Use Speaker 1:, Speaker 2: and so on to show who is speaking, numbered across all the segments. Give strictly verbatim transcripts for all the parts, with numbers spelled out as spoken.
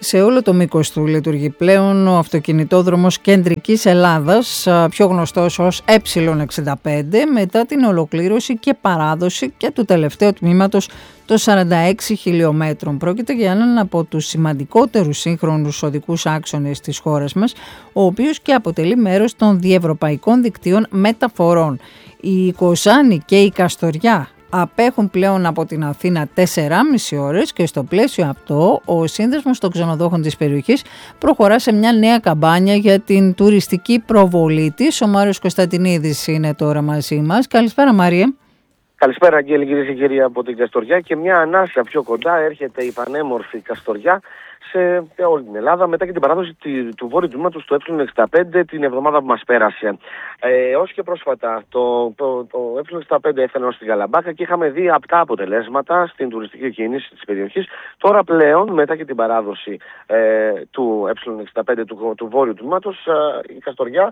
Speaker 1: Σε όλο το μήκος του λειτουργεί πλέον ο αυτοκινητόδρομος Κεντρικής Ελλάδας, πιο γνωστός ως Ε εξήντα πέντε, μετά την ολοκλήρωση και παράδοση και του τελευταίου τμήματος των σαράντα έξι χιλιομέτρων. Πρόκειται για έναν από τους σημαντικότερους σύγχρονους οδικούς άξονες της χώρας μας, ο οποίος και αποτελεί μέρος των διευρωπαϊκών δικτύων μεταφορών. Η Κοζάνη και η Καστοριά απέχουν πλέον από την Αθήνα τέσσερις και μισή ώρες και στο πλαίσιο αυτό ο Σύνδεσμος των Ξενοδόχων της περιοχής προχωρά σε μια νέα καμπάνια για την τουριστική προβολή της. Ο Μάριος Κωνσταντινίδης είναι τώρα μαζί μας. Καλησπέρα Μάρια.
Speaker 2: Καλησπέρα Αγγέλη, κυρίες και κύριοι, από την Καστοριά, και μια ανάσα πιο κοντά έρχεται η πανέμορφη Καστοριά σε όλη την Ελλάδα, μετά και την παράδοση του βόρειου τμήματος του Ε εξήντα πέντε την εβδομάδα που μας πέρασε. Ε, ως και πρόσφατα το, το, το Ε εξήντα πέντε έφτανε ως την Καλαμπάκα και είχαμε δει απτά αποτελέσματα στην τουριστική κίνηση της περιοχής. Τώρα πλέον, μετά και την παράδοση ε, του Ε εξήντα πέντε του, του βόρειου τμήματος, ε, η Καστοριά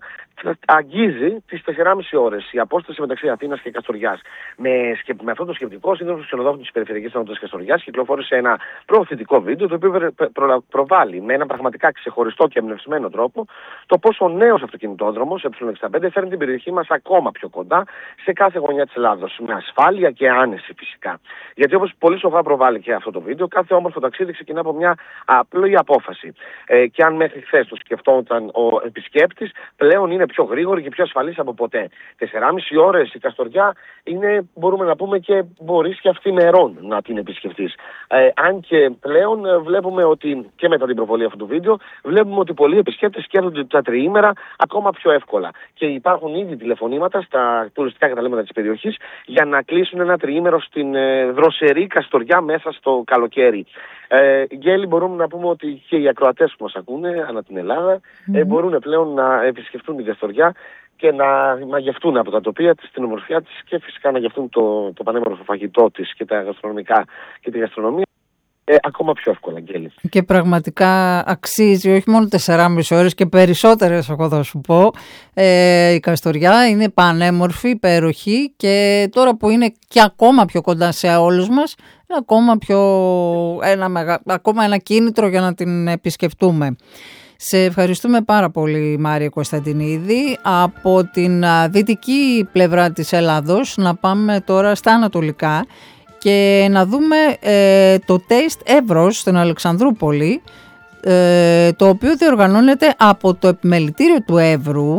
Speaker 2: αγγίζει τις τέσσερις και μισή ώρες, η απόσταση μεταξύ Αθήνας και Καστοριάς. Με, με αυτό το σκεπτικό, ο Σύνδεσμος των Ξενοδόχων της Περιφερειακής Ενότητας Καστοριάς κυκλοφόρησε ένα προωθητικό βίντεο, το οποίο προ, προβάλλει με έναν πραγματικά ξεχωριστό και εμπνευσμένο τρόπο το πώς ο νέος αυτοκινητόδρομος Ε εξήντα πέντε φέρνει την περιοχή μας ακόμα πιο κοντά σε κάθε γωνιά της Ελλάδος, με ασφάλεια και άνεση φυσικά. Γιατί όπως πολύ σοβαρά προβάλλει και αυτό το βίντεο, κάθε όμορφο ταξίδι ξεκινά από μια απλή απόφαση. Ε, και αν μέχρι χθες το σκεφτόταν ο επισκέπτης, πλέον είναι πιο γρήγορη και πιο ασφαλής από ποτέ. τέσσερις και μισή ώρες η Καστοριά είναι, μπορούμε να πούμε, και μπορείς και αυθημερών να την επισκεφτείς. Ε, αν και πλέον βλέπουμε ότι και μετά την προβολή αυτού του βίντεο, βλέπουμε ότι πολλοί επισκέπτες σκέφτονται τα τριήμερα ακόμα πιο εύκολα. Και υπάρχουν ήδη τηλεφωνήματα στα τουριστικά καταλήμματα της περιοχής για να κλείσουν ένα τριήμερο στην ε, δροσερή Καστοριά μέσα στο καλοκαίρι. Ε, Γκέλη, μπορούμε να πούμε ότι και οι ακροατές που μας ακούνε ανά την Ελλάδα mm-hmm. ε, μπορούν πλέον να επισκεφτούν την Καστοριά και να μαγευτούν από τα τοπία της, την ομορφιά της, και φυσικά να γευτούν το, το πανέμορφο φαγητό της και τα γαστρονομικά και τη γαστρονομία ε, ακόμα πιο εύκολα, Αγγέλη. Και πραγματικά αξίζει όχι μόνο τέσσερις και μισή ώρες και περισσότερες, εγώ θα σου πω. Ε, η Καστοριά είναι πανέμορφη, υπέροχη, και τώρα που είναι και ακόμα πιο κοντά σε όλους μας, είναι ακόμα, πιο, ένα, μεγα, ακόμα ένα κίνητρο για να την επισκεφτούμε. Σε ευχαριστούμε πάρα πολύ Μάρια Κωνσταντινίδη. Από την δυτική πλευρά της Ελλάδος να πάμε τώρα στα ανατολικά και να δούμε ε, το Taste Εύρος στην Αλεξανδρούπολη, ε, το οποίο διοργανώνεται από το Επιμελητήριο του Εύρου,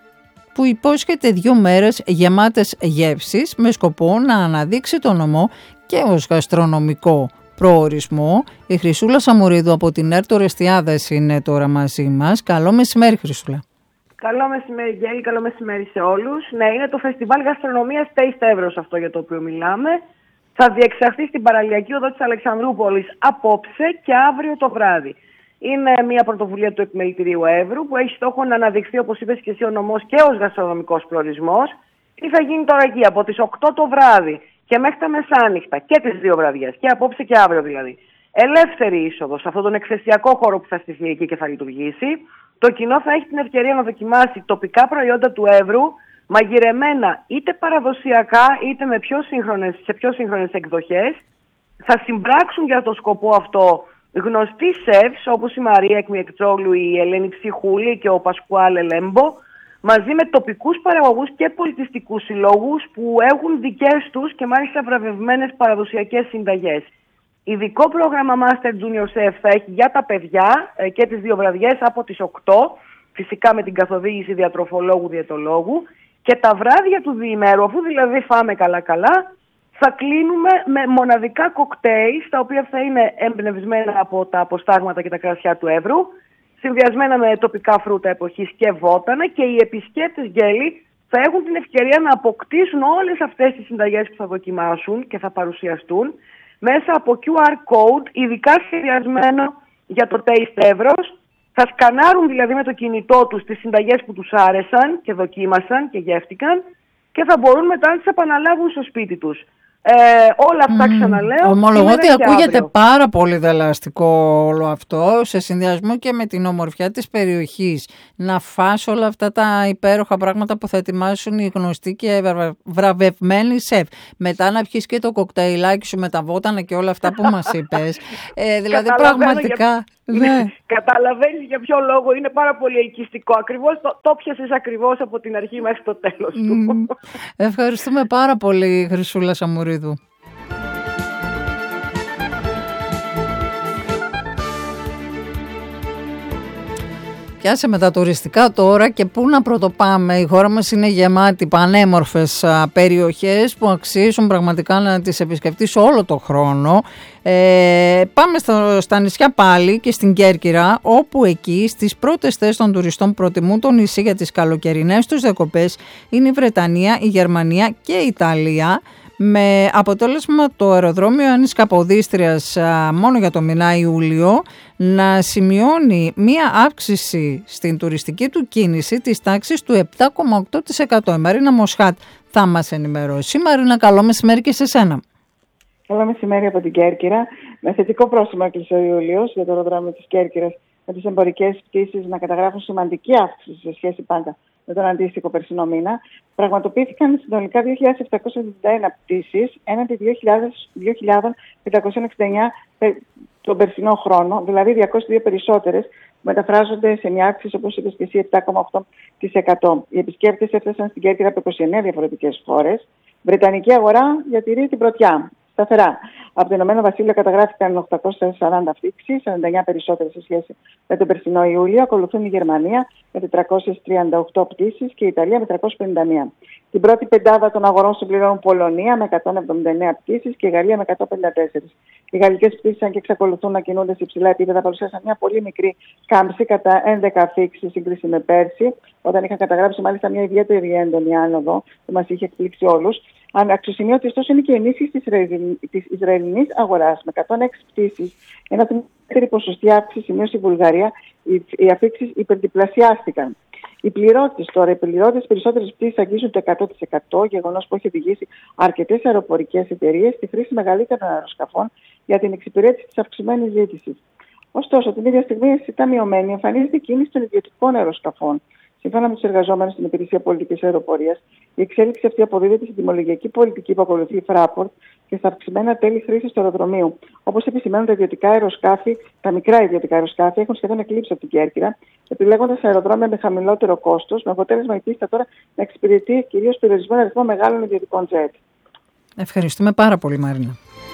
Speaker 2: που υπόσχεται δύο μέρες γεμάτες γεύσεις με σκοπό να αναδείξει τον νομό και ως γαστρονομικό προορισμό. Η Χρυσούλα Σαμουρίδου από την Έρτο Ρεστιάδες είναι τώρα μαζί μας. Καλό μεσημέρι, Χρυσούλα.
Speaker 3: Καλό μεσημέρι, Γέλη. Καλό μεσημέρι σε όλους. Ναι, είναι το Φεστιβάλ Γαστρονομίας Taste Εύρος αυτό για το οποίο μιλάμε. Θα διεξαχθεί στην παραλιακή οδό της Αλεξανδρούπολης απόψε και αύριο το βράδυ. Είναι μια πρωτοβουλία του Επιμελητηρίου Εύρου που έχει στόχο να αναδειχθεί, όπως είπες και εσύ, ο νομός και ως γαστρονομικός προορισμός. Τι θα γίνει τώρα εκεί από τις οκτώ το βράδυ και μέχρι τα μεσάνυχτα και τις δύο βραδιές, και απόψε και αύριο δηλαδή. Ελεύθερη είσοδος σε αυτόν τον εκθεσιακό χώρο που θα στηθεί εκεί και θα λειτουργήσει. Το κοινό θα έχει την ευκαιρία να δοκιμάσει τοπικά προϊόντα του Εύρου, μαγειρεμένα είτε παραδοσιακά είτε με πιο σύγχρονες, σε πιο σύγχρονες εκδοχές. Θα συμπράξουν για το σκοπό αυτό γνωστοί σεφς όπως η Μαρία Εκμιεκτρόλου, η Ελένη Ψυχούλη και ο Πασκουάλε Λέμπο, μαζί με τοπικούς παραγωγούς και πολιτιστικούς συλλόγους που έχουν δικές τους και μάλιστα βραβευμένες παραδοσιακές συνταγές. Ειδικό πρόγραμμα Master Junior Chef θα έχει για τα παιδιά ε, και τις δύο βραδιές από τις οκτώ, φυσικά με την καθοδήγηση διατροφολόγου-διαιτολόγου, και τα βράδια του διημέρου, αφού δηλαδή φάμε καλά-καλά, θα κλείνουμε με μοναδικά κοκτέιλ, τα οποία θα είναι εμπνευσμένα από τα αποστάγματα και τα κρασιά του Εύρου, συνδυασμένα με τοπικά φρούτα εποχής και βότανα, και οι επισκέπτες, Γέλη, θα έχουν την ευκαιρία να αποκτήσουν όλες αυτές τις συνταγές που θα δοκιμάσουν και θα παρουσιαστούν μέσα από κιου αρ code, ειδικά σχεδιασμένο για το Taste Εύρος. Θα σκανάρουν δηλαδή με το κινητό τους τις συνταγές που τους άρεσαν και δοκίμασαν και γεύτηκαν και θα μπορούν μετά να τις επαναλάβουν στο σπίτι τους. Ε, όλα αυτά mm. ξαναλέω.
Speaker 1: Ομολογώ ότι ακούγεται αύριο. Πάρα πολύ δελαστικό όλο αυτό, σε συνδυασμό και με την ομορφιά της περιοχής. Να φας όλα αυτά τα υπέροχα πράγματα που θα ετοιμάσουν οι γνωστοί και βραβευμένοι σεφ. Μετά να πιεις και το κοκτέιλάκι σου με τα βότανα και όλα αυτά που μας είπες. Ε, δηλαδή πραγματικά... Ναι.
Speaker 3: Καταλαβαίνεις για ποιο λόγο είναι πάρα πολύ ελκυστικό. Ακριβώς το, το πιάσες ακριβώς από την αρχή μέχρι το τέλος του.
Speaker 1: Mm. Ευχαριστούμε πάρα πολύ, Χρυσούλα Σαμουρίδου. Πιάσε με τα τουριστικά τώρα και πού να πρωτοπάμε. Η χώρα μας είναι γεμάτη πανέμορφες περιοχές που αξίζουν πραγματικά να τις επισκεφτείς όλο το χρόνο. Ε, πάμε στο, στα νησιά πάλι και στην Κέρκυρα, όπου εκεί στις πρώτες θέσεις των τουριστών προτιμούν το νησί για τις καλοκαιρινές τους διακοπές είναι η Βρετανία, η Γερμανία και η Ιταλία, με αποτέλεσμα το αεροδρόμιο Άννης Καποδίστριας μόνο για το μηνά Ιούλιο να σημειώνει μία αύξηση στην τουριστική του κίνηση της τάξης του επτά κόμμα οκτώ τοις εκατό. Η Μαρίνα Μοσχάτ θα μας ενημερώσει. Μαρίνα, καλό μεσημέρι και σε σένα.
Speaker 4: Καλό μεσημέρι από την Κέρκυρα. Με θετικό πρόσημο έκλεισε ο Ιούλιος για το αεροδρόμιο της Κέρκυρας, με τις εμπορικές πτήσεις να καταγράφουν σημαντική αύξηση σε σχέση πάντα με τον αντίστοιχο περσινό μήνα. Πραγματοποιήθηκαν συνολικά δύο χιλιάδες επτακόσιες εβδομήντα ένα πτήσεις έναντι δύο χιλιάδες πεντακόσιες εξήντα εννιά τον περσινό χρόνο, δηλαδή διακόσιες δύο περισσότερες, που μεταφράζονται σε μια αύξηση, όπως είπες και εσύ, επτά κόμμα οκτώ τοις εκατό. Οι επισκέπτες έφτασαν στην Κέρκυρα από είκοσι εννέα διαφορετικές χώρες. Βρετανική αγορά διατηρεί την πρωτιά. Σταθερά. Από το Ηνωμένο Βασίλειο καταγράφηκαν οκτακόσιες σαράντα πτήσεις, σαράντα εννέα περισσότερες σε σχέση με τον περσινό Ιούλιο. Ακολουθούν η Γερμανία με τετρακόσιες τριάντα οκτώ πτήσεις και η Ιταλία με τριακόσιες πενήντα μία. Την πρώτη πεντάδα των αγορών συμπληρώνουν Πολωνία με εκατόν εβδομήντα εννέα πτήσεις και η Γαλλία με εκατόν πενήντα τέσσερις. Οι γαλλικές πτήσεις, αν και εξακολουθούν να κινούνται σε υψηλά επίπεδα, παρουσίασαν μια πολύ μικρή κάμψη κατά έντεκα αφήξεις σε σύγκριση με πέρσι, όταν είχαν καταγράψει μάλιστα μια ιδιαίτερη έντονη άνοδο που μας είχε εκπλήξει όλους. Αξιοσημείωτη ωστόσο είναι και η ενίσχυση της Ισραηλινής αγοράς με εκατόν έξι πτήσεις, ενώ την δεύτερη ποσοστή αύξηση σημείωσε η Βουλγαρία, οι αφήξεις υπερδιπλασιάστηκαν. Οι πληρώτες τώρα, οι πληρώτες περισσότερες πτήσεις αγγίζουν το εκατό τοις εκατό, γεγονός που έχει οδηγήσει αρκετές αεροπορικές εταιρείες στη χρήση μεγαλύτερων αεροσκαφών για την εξυπηρέτηση της αυξημένης ζήτησης. Ωστόσο, την ίδια στιγμή αισθητά μειωμένη εμφανίζεται η κίνηση των ιδιωτικών αεροσκαφών. Σύμφωνα με τους εργαζόμενους στην Υπηρεσία Πολιτικής Αεροπορίας, η εξέλιξη αυτή αποδίδεται στην τιμολογιακή πολιτική που ακολουθεί η Fraport και στα αυξημένα τέλη χρήσης του αεροδρομίου. Όπως επισημαίνουν τα ιδιωτικά αεροσκάφη, τα μικρά ιδιωτικά αεροσκάφη έχουν σχεδόν εκλείψει από την Κέρκυρα, επιλέγοντας αεροδρόμια με χαμηλότερο κόστος, με αποτέλεσμα η πίστα τώρα να εξυπηρετεί κυρίως περιορισμένο αριθμό μεγάλων ιδιωτικών τζετ.
Speaker 1: Ευχαριστούμε πάρα πολύ, Μαρίνα.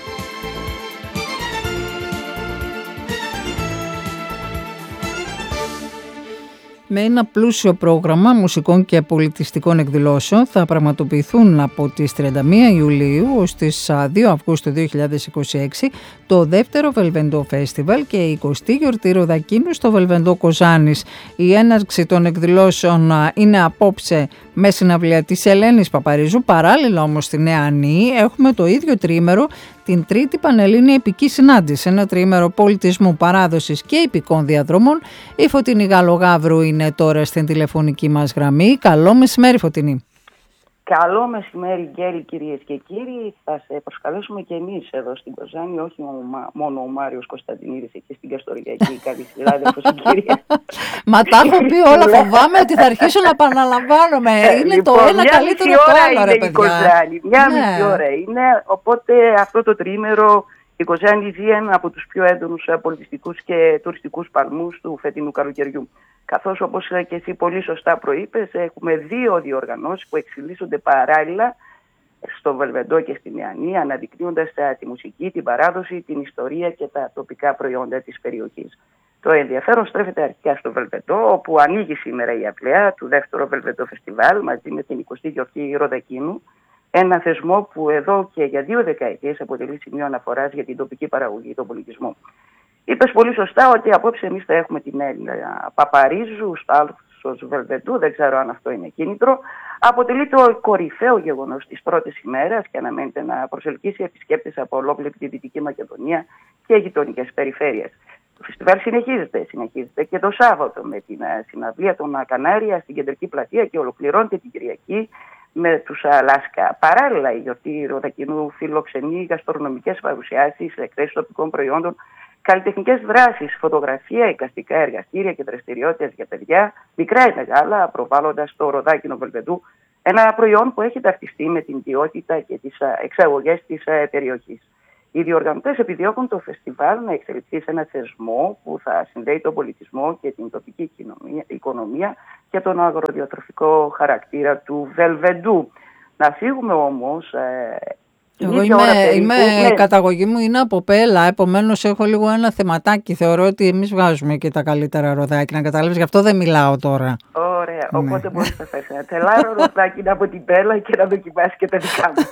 Speaker 1: Με ένα πλούσιο πρόγραμμα μουσικών και πολιτιστικών εκδηλώσεων θα πραγματοποιηθούν από τις τριάντα μία Ιουλίου ως τις δύο Αυγούστου δύο χιλιάδες είκοσι έξι το δεύτερο Βελβεντό Φέστιβαλ και η εικοστή γιορτή Ροδακίνου στο Βελβεντό Κοζάνης. Η έναρξη των εκδηλώσεων είναι απόψε με συναυλία της Ελένης Παπαρίζου. Παράλληλα όμως στη Νέα Ανή έχουμε το ίδιο τρίμερο την τρίτη Πανελλήνια Επική Συνάντηση, ένα τρίμερο πολιτισμού, παράδοσης και επικών διαδρόμων. Η Φωτεινή Γαλογαύρου είναι τώρα στην τηλεφωνική μας γραμμή. Καλό μεσημέρι, Φωτεινή.
Speaker 5: Καλό μεσημέρι, Γκέλη, κυρίες και κύριοι. Θα σε προσκαλέσουμε και εμείς εδώ στην Κοζάνη, όχι μόνο ο Μάριος Κωνσταντινίδης εκεί στην Καστοριακή, καλή συνάδελφος η κυρία.
Speaker 1: Μα τα έχω πει όλα, φοβάμαι ότι θα αρχίσω να επαναλαμβάνομαι. Είναι λοιπόν, το ένα καλύτερο το άλλο, ρε παιδιά.
Speaker 5: Κοζάνη. Μια ναι. μισή ώρα είναι, οπότε αυτό το τρίμερο η Κοζάνη ζει ένα από τους πιο έντονους πολιτιστικούς και τουριστικούς παλμούς του φετινού καλοκαιριού. Καθώς, όπως και εσύ πολύ σωστά προείπες, έχουμε δύο διοργανώσεις που εξελίσσονται παράλληλα στο Βελβεντό και στη Νέα Ανή, αναδεικνύοντας τη μουσική, την παράδοση, την ιστορία και τα τοπικά προϊόντα της περιοχής. Το ενδιαφέρον στρέφεται αρχικά στο Βελβεντό, όπου ανοίγει σήμερα η απλαία του δεύτερου Βελβεντό Φεστιβάλ μαζί με την εικοστή γιορτή Ροδακίνου. Ένα θεσμό που εδώ και για δύο δεκαετίες αποτελεί σημείο αναφοράς για την τοπική παραγωγή, τον πολιτισμό. Είπες πολύ σωστά ότι απόψε εμείς θα έχουμε την Έλληνα Παπαρίζου στο άλθος Βελβεντού, δεν ξέρω αν αυτό είναι κίνητρο. Αποτελεί το κορυφαίο γεγονός της πρώτης ημέρας και αναμένεται να προσελκύσει επισκέπτες από ολόκληρη τη Δυτική Μακεδονία και γειτονικές περιφέρειες. Το φεστιβάλ συνεχίζεται, συνεχίζεται και το Σάββατο με την συναυλία των Κανάρια στην Κεντρική Πλατεία και ολοκληρώνεται την Κυριακή με τους Λάσκα. Παράλληλα, η γιορτή Ροδακίνου φιλοξενεί γαστρονομικές παρουσιάσεις, εκθέσεις τοπικών προϊόντων, καλλιτεχνικές δράσεις, φωτογραφία, εικαστικά εργαστήρια και δραστηριότητες για παιδιά, μικρά ή μεγάλα, προβάλλοντας το Ροδάκινο Βελβεντού, ένα προϊόν που έχει ταυτιστεί με την ποιότητα και τις εξαγωγές της περιοχής. Οι διοργανωτές επιδιώκουν το φεστιβάλ να εξελιχθεί σε ένα θεσμό που θα συνδέει τον πολιτισμό και την τοπική οικονομία και τον αγροδιατροφικό χαρακτήρα του Βελβεντού. Να φύγουμε όμως... Ε,
Speaker 1: Εγώ είμαι, περίπου, είμαι ναι. καταγωγή μου είναι από Πέλα, επομένως έχω λίγο ένα θεματάκι. Θεωρώ ότι εμείς βγάζουμε και τα καλύτερα ροδάκι, να καταλάβεις, γι' αυτό δεν μιλάω τώρα.
Speaker 5: Ωραία, ναι. Οπότε μπορείς να φέρεις ένα τελάρο ροδάκι από την Πέλα και να δοκιμάσεις και τα δικά μου.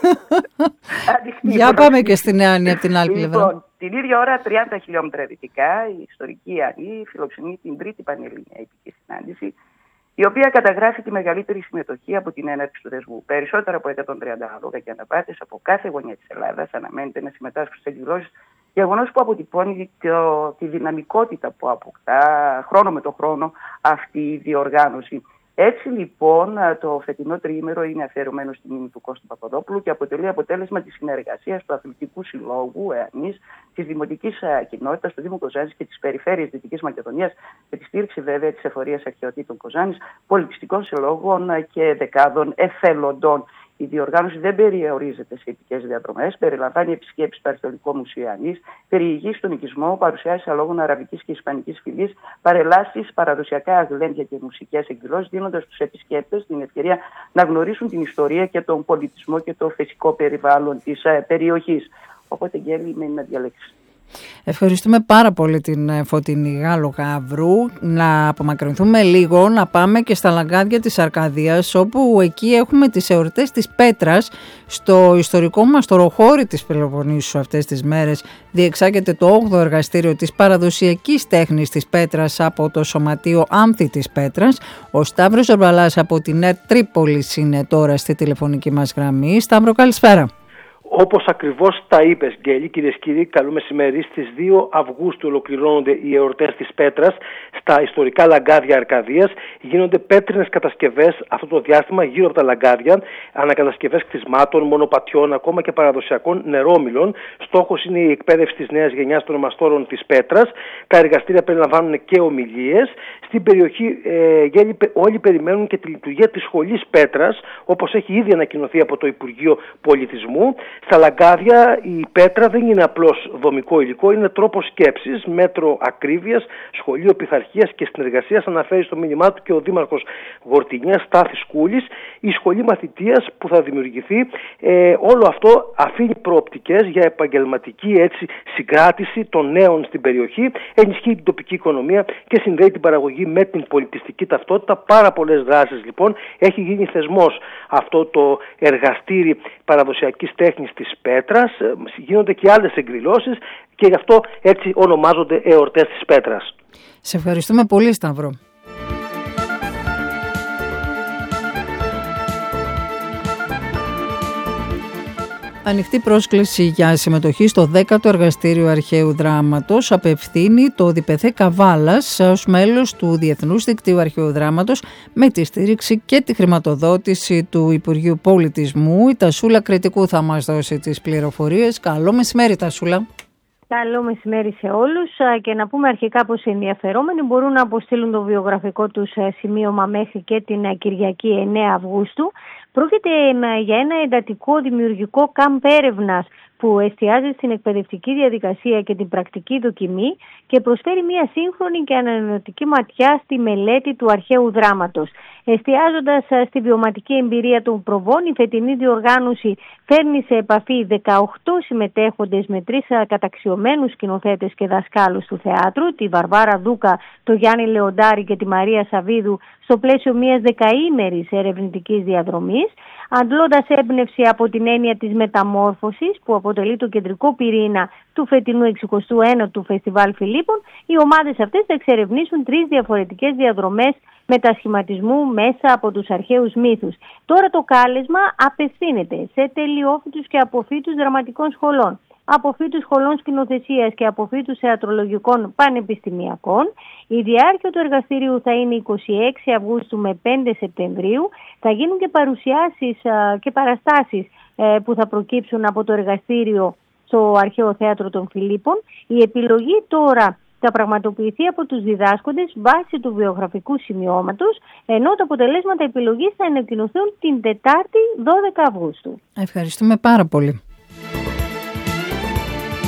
Speaker 1: Για πάμε και στη Νέα Άννη από την άλλη πλευρά.
Speaker 5: Λοιπόν, την ίδια ώρα, τριάντα χιλιόμετρα δυτικά, η ιστορική Άννη φιλοξενεί την τρίτη πανελληνιακή συνάντηση, η οποία καταγράφει τη μεγαλύτερη συμμετοχή από την έναρξη του θεσμού. Περισσότερα από εκατόν τριάντα άλογα και αναπάτες από κάθε γωνιά της Ελλάδας αναμένεται να συμμετάσχουν στις εκδηλώσεις, γεγονός που αποτυπώνει το, τη δυναμικότητα που αποκτά χρόνο με το χρόνο αυτή η διοργάνωση. Έτσι λοιπόν το φετινό τριήμερο είναι αφιερωμένο στη μνήμη του Κώστα Παπαδόπουλου και αποτελεί αποτέλεσμα της συνεργασίας του Αθλητικού Συλλόγου ΕΑΝΗΣ, της Δημοτικής Κοινότητας, του Δήμου Κοζάνης και της Περιφέρειας Δυτικής Μακεδονίας, με τη στήριξη βέβαια της Εφορίας Αρχαιοτήτων Κοζάνης, πολιτιστικών συλλόγων και δεκάδων εθελοντών. Η διοργάνωση δεν περιορίζεται σε ειδικές διαδρομές, περιλαμβάνει επισκέψεις στο Αρχαιολογικό Μουσείο Άννης, περιηγεί στον οικισμό, παρουσιάσεις αλόγων αραβικής και ισπανικής φυλής, παρελάσεις, παραδοσιακά αγλέντια και μουσικές εκδηλώσεις, δίνοντας στους επισκέπτες την ευκαιρία να γνωρίσουν την ιστορία και τον πολιτισμό και το φυσικό περιβάλλον της περιοχής. Οπότε, Γκέλη, μένει να διαλέξεις.
Speaker 1: Ευχαριστούμε πάρα πολύ την Φωτεινή Γάλλο Γαβρού. Να απομακρυνθούμε λίγο, να πάμε και στα λαγκάδια της Αρκαδίας, όπου εκεί έχουμε τις εορτές της Πέτρας. Στο ιστορικό μας τοροχώρι της Πελοποννήσου αυτές τις μέρες διεξάγεται το όγδοο εργαστήριο της παραδοσιακής τέχνης της Πέτρας από το Σωματείο Άμφη της Πέτρας. Ο Σταύρος Ζορβαλάς από την ΕΡΤ Τρίπολης είναι τώρα στη τηλεφωνική μας γραμμή. Σταύρο, καλησπέρα.
Speaker 6: Όπως ακριβώς τα είπες, Γκέλη, κυρίες και κύριοι, καλό μεσημέρι. Στις δύο Αυγούστου ολοκληρώνονται οι εορτές της Πέτρας στα ιστορικά λαγκάδια Αρκαδίας. Γίνονται πέτρινες κατασκευές αυτό το διάστημα γύρω από τα λαγκάδια, ανακατασκευές κτισμάτων, μονοπατιών, ακόμα και παραδοσιακών νερόμυλων. Στόχος είναι η εκπαίδευση της νέας γενιάς των μαστόρων της Πέτρας. Τα εργαστήρια περιλαμβάνουν και ομιλίες. Στην περιοχή, ε, Γκέλη, όλοι περιμένουν και τη λειτουργία της σχολής Πέτρας, όπως έχει ήδη ανακοινωθεί από το Υπουργείο Πολιτισμού. Στα λαγκάδια η πέτρα δεν είναι απλώς δομικό υλικό, είναι τρόπος σκέψης, μέτρο ακρίβειας, σχολείο πειθαρχίας και συνεργασίας, αναφέρει στο μήνυμά του και ο Δήμαρχος Γορτινιάς Στάθης Κούλης. Η σχολή μαθητείας που θα δημιουργηθεί, ε, όλο αυτό αφήνει προοπτικές για επαγγελματική έτσι, συγκράτηση των νέων στην περιοχή, ενισχύει την τοπική οικονομία και συνδέει την παραγωγή με την πολιτιστική ταυτότητα. Πάρα πολλές δράσεις λοιπόν. Έχει γίνει θεσμός αυτό το εργαστήρι παραδοσιακής τέχνης της Πέτρας, γίνονται και άλλες εκδηλώσεις και γι' αυτό έτσι ονομάζονται εορτές της Πέτρας.
Speaker 1: Σε ευχαριστούμε πολύ, Σταύρο. Ανοιχτή πρόσκληση για συμμετοχή στο δέκατο εργαστήριο αρχαίου δράματος απευθύνει το ΔΠΘ Καβάλας ως μέλος του Διεθνούς Δικτύου Αρχαίου Δράματος με τη στήριξη και τη χρηματοδότηση του Υπουργείου Πολιτισμού. Η Τασούλα Κρητικού θα μας δώσει τις πληροφορίες. Καλό μεσημέρι, Τασούλα.
Speaker 7: Καλό μεσημέρι σε όλους και να πούμε αρχικά πως οι ενδιαφερόμενοι μπορούν να αποστείλουν το βιογραφικό τους σημείωμα μέχρι και την Κυριακή εννέα Αυγούστου. Πρόκειται για ένα εντατικό δημιουργικό κάμπ έρευνας που εστιάζει στην εκπαιδευτική διαδικασία και την πρακτική δοκιμή και προσφέρει μια σύγχρονη και ανανεωτική ματιά στη μελέτη του αρχαίου δράματος. Εστιάζοντας στη βιωματική εμπειρία των προβών, η φετινή διοργάνωση φέρνει σε επαφή δεκαοκτώ συμμετέχοντες με τρεις καταξιωμένους σκηνοθέτες και δασκάλους του θεάτρου, τη Βαρβάρα Δούκα, το Γιάννη Λεοντάρη και τη Μαρία Σαβίδου, στο πλαίσιο μιας δεκαήμερης ερευνητικής διαδρομής, αντλώντας έμπνευση από την έννοια της μεταμόρφωσης που αποτελεί το κεντρικό πυρήνα του φετινού εξηκοστού ένατου Φεστιβάλ Φιλίππων. Οι ομάδες αυτές θα εξερευνήσουν τρεις διαφορετικές διαδρομές μετασχηματισμού μέσα από τους αρχαίους μύθους. Τώρα το κάλεσμα απευθύνεται σε τελειόφοιτους και αποφύτους δραματικών σχολών, αποφύτους σχολών σκηνοθεσίας και αποφύτους θεατρολογικών πανεπιστημιακών. Η διάρκεια του εργαστηρίου θα είναι είκοσι έξι Αυγούστου με πέντε Σεπτεμβρίου. Θα γίνουν και παρουσιάσεις α, και παραστάσεις ε, που θα προκύψουν από το εργαστήριο στο Αρχαίο Θέατρο των Φιλίππων. Η επιλογή τώρα θα πραγματοποιηθεί από τους διδάσκοντες βάσει του βιογραφικού σημειώματος, ενώ τα αποτελέσματα επιλογής θα ανακοινωθούν την Τετάρτη δώδεκα Αυγούστου.
Speaker 1: Ευχαριστούμε πάρα πολύ.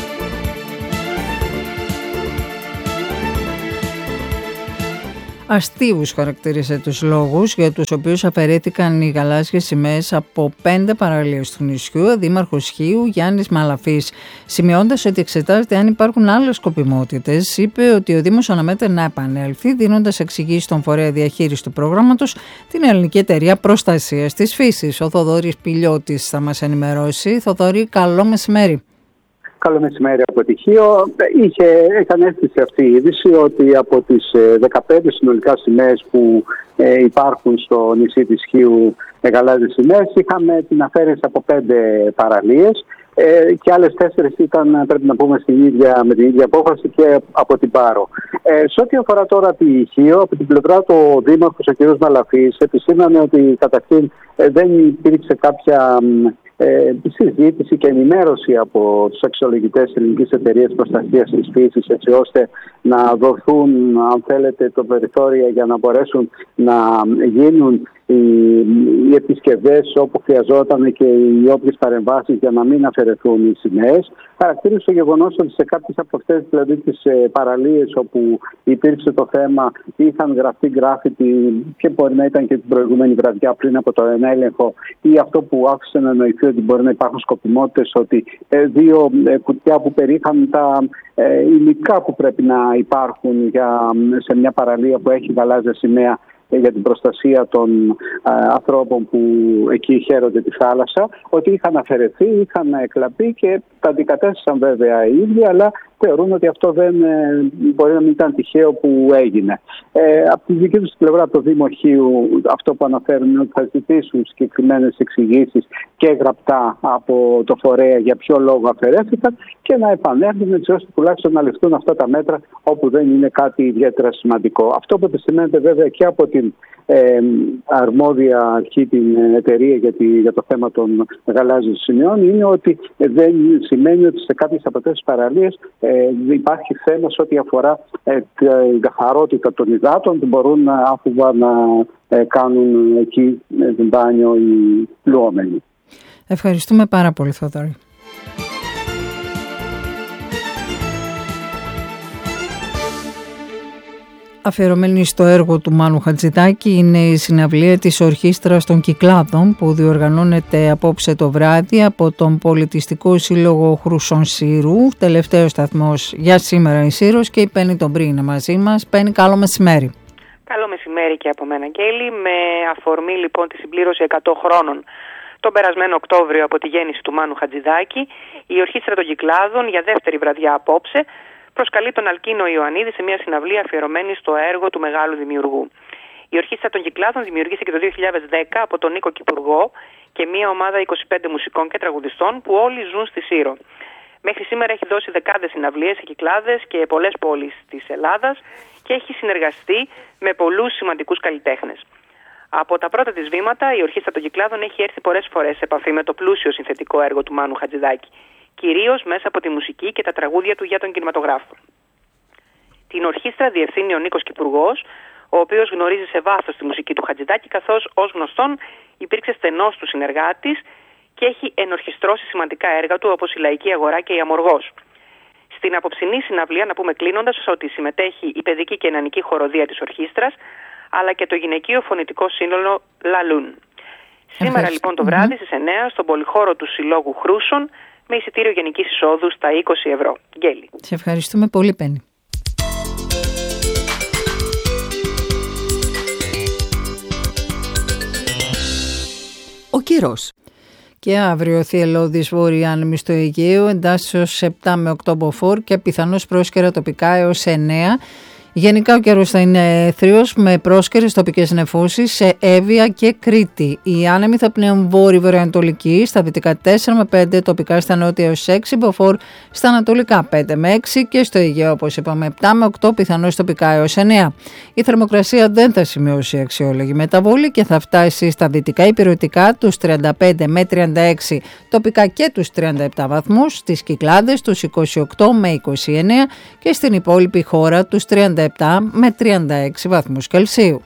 Speaker 1: Αστείους χαρακτήρισε τους λόγους για τους οποίους αφαιρέθηκαν οι γαλάζιες σημαίες από πέντε παραλίες του νησιού, ο Δήμαρχος Χίου Γιάννης Μαλαφής. Σημειώντας ότι εξετάζεται αν υπάρχουν άλλες σκοπιμότητες, είπε ότι ο Δήμος αναμένεται να επανέλθει, δίνοντας εξηγήσεις στον φορέα διαχείρισης του προγράμματος, την Ελληνική Εταιρεία Προστασίας της Φύσης. Ο Θοδωρής Πηλιώτης θα μας ενημερώσει. Θοδωρή, καλό μεσημέρι.
Speaker 8: Καλό μεσημέρι από τη Χίο. Είχε, έκανε αίσθηση αυτή η είδηση ότι από τις δεκαπέντε συνολικά σημαίες που ε, υπάρχουν στο νησί της Χίου, γαλάζιες σημαίες, είχαμε την αφαίρεση από πέντε παραλίες ε, και άλλες τέσσερις ήταν, πρέπει να πούμε, στην ίδια, με την ίδια απόφαση και από την Πάρο. Ε, σε ό,τι αφορά τώρα τη Χίο, από την πλευρά του ο Δήμαρχος, ο κ. Μαλαφής, επισήμανε ότι καταρχήν ε, δεν υπήρξε κάποια Ε, συζήτηση και ενημέρωση από τους αξιολογητές της Ελληνικής Εταιρείας Προστασίας της Φύσης, έτσι ώστε να δοθούν, αν θέλετε, το περιθώριο για να μπορέσουν να γίνουν οι, οι επισκευές όπου χρειαζόταν και οι όποιες παρεμβάσεις για να μην αφαιρεθούν οι σημαίες. Χαρακτήρισε το γεγονός ότι σε κάποιες από αυτές, δηλαδή τις ε, παραλίες όπου υπήρξε το θέμα, είχαν γραφτεί γκράφιτι και μπορεί να ήταν και την προηγούμενη βραδιά πριν από τον έλεγχο, ή αυτό που άφησε να εννοηθεί ότι μπορεί να υπάρχουν σκοπιμότητες, ότι ε, δύο ε, κουτιά που περίχαν τα ε, υλικά που πρέπει να υπάρχουν για, σε μια παραλία που έχει γαλάζια σημαία για την προστασία των α, ανθρώπων που εκεί χαίρονται τη θάλασσα, ότι είχαν αφαιρεθεί, είχαν εκλαπεί και τα αντικατέστησαν βέβαια οι ίδιοι, αλλά θεωρούν ότι αυτό δεν ε, μπορεί να μην ήταν τυχαίο που έγινε. Ε, από τη δική τους πλευρά, από το Δήμο Χίου, αυτό που αναφέρουν είναι ότι θα ζητήσουν συγκεκριμένες εξηγήσεις και γραπτά από το φορέα για ποιο λόγο αφαιρέθηκαν και να επανέλθουν, έτσι ώστε τουλάχιστον να ληφθούν αυτά τα μέτρα όπου δεν είναι κάτι ιδιαίτερα σημαντικό. Αυτό που επισημαίνεται βέβαια και από την ε, αρμόδια αρχή, την εταιρεία για, τη, για το θέμα των γαλάζιων σημειών, είναι ότι δεν σημαίνει ότι σε κάποιες από αυτές τις παραλίες ε, υπάρχει θέμα σε ό,τι αφορά ε, την καθαρότητα των υδάτων, που μπορούν άφοβα να ε, κάνουν εκεί ε, μπάνιο οι πλουόμενοι.
Speaker 1: Ευχαριστούμε πάρα πολύ, Θοδωρή. Αφιερωμένη στο έργο του Μάνου Χατζηδάκη είναι η συναυλία της Ορχήστρας των Κυκλάδων που διοργανώνεται απόψε το βράδυ από τον Πολιτιστικό Σύλλογο Χρυσών Σύρου. Τελευταίος σταθμός για σήμερα η Σύρος και η Πέννη τον Πρι είναι μαζί μας. Πέννη, καλό μεσημέρι.
Speaker 9: Καλό μεσημέρι και από μένα, Γκέλη. Με αφορμή λοιπόν τη συμπλήρωση εκατό χρόνων τον περασμένο Οκτώβριο από τη γέννηση του Μάνου Χατζηδάκη, η Ορχήστρα των Κυκλάδων για δεύτερη βραδιά απόψε προσκαλεί τον Αλκίνο Ιωαννίδη σε μια συναυλία αφιερωμένη στο έργο του μεγάλου δημιουργού. Η Ορχήστρα των Κυκλάδων δημιουργήθηκε το δύο χιλιάδες δέκα από τον Νίκο Κυπουργό και μια ομάδα είκοσι πέντε μουσικών και τραγουδιστών που όλοι ζουν στη Σύρο. Μέχρι σήμερα έχει δώσει δεκάδες συναυλίες σε Κυκλάδες και πολλές πόλεις της Ελλάδας και έχει συνεργαστεί με πολλούς σημαντικούς καλλιτέχνες. Από τα πρώτα της βήματα, η Ορχήστρα των Κυκλάδων έχει έρθει πολλές φορές σε επαφή με το πλούσιο συνθετικό έργο του Μάνου Χατζηδάκη, κυρίως μέσα από τη μουσική και τα τραγούδια του για τον κινηματογράφο. Την ορχήστρα διευθύνει ο Νίκος Κυπουργός, ο οποίος γνωρίζει σε βάθος τη μουσική του Χατζηδάκη, καθώς ως γνωστόν υπήρξε στενός του συνεργάτης και έχει ενορχιστρώσει σημαντικά έργα του, όπως η Λαϊκή Αγορά και η Αμοργός. Στην απόψινή συναυλία, να πούμε κλείνοντας, ότι συμμετέχει η παιδική και ενανική χοροδία της ορχήστρας, αλλά και το γυναικείο φωνητικό σύνολο Λαλούν. Σήμερα λοιπόν το βράδυ mm-hmm. στις εννιά στον πολυχώρο του Συλλόγου Χρούσων, με εισιτήριο γενικής εισόδου στα είκοσι ευρώ. Γκέλη.
Speaker 1: Σε ευχαριστούμε πολύ, Πέννη. Ο καιρός. Και αύριο θυελλώδης βόρεια άνεμη στο Αιγαίο, εντάσσεως επτά με οκτώ μποφόρ και πιθανώς πρόσκαιρα τοπικά έως εννέα. Γενικά ο καιρός θα είναι έθριος με πρόσκαιρες τοπικές νεφώσεις σε Εύβοια και Κρήτη. Οι άνεμοι θα πνέουν βόρειο-βορειοανατολική, στα δυτικά τέσσερα με πέντε, τοπικά στα νότια έως έξι, μποφόρ στα ανατολικά πέντε με έξι και στο Αιγαίο, όπως είπαμε, επτά με οκτώ, πιθανώς τοπικά έως εννέα. Η θερμοκρασία δεν θα σημειώσει αξιόλογη μεταβολή και θα φτάσει στα δυτικά υπηρετικά τους τριάντα πέντε με τριάντα έξι, τοπικά και τους τριάντα επτά βαθμούς, στις Κυκλάδες τους είκοσι οκτώ με είκοσι εννέα και στην υπόλοιπη χώρα τους τριάντα επτά με τριάντα έξι βαθμούς Κελσίου.